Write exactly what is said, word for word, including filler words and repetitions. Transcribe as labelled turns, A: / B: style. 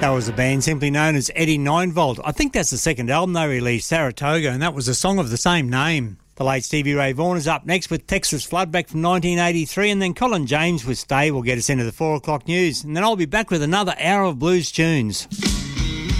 A: That was a band simply known as Eddie nine volt. I think that's the second album they released, Saratoga, and that was a song of the same name. The late Stevie Ray Vaughan is up next with Texas Flood back from nineteen eighty-three, and then Colin James with Stay will get us into the four o'clock news. And then I'll be back with another hour of blues tunes.